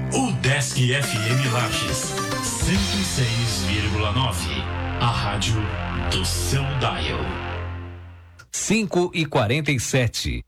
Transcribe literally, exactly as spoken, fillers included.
O Desk F M Lages, cento e seis vírgula nove. A rádio do seu dial. cinco e quarenta e sete.